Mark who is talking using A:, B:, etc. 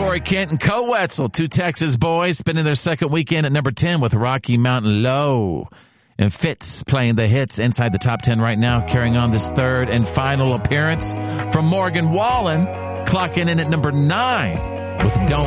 A: Corey Kent and Co Wetzel, two Texas boys, spending their second weekend at number 10 with Rocky Mountain Low. And Fitz playing the hits inside the top 10 right now, carrying on this third and final appearance from Morgan Wallen, clocking in at number 9 with Don't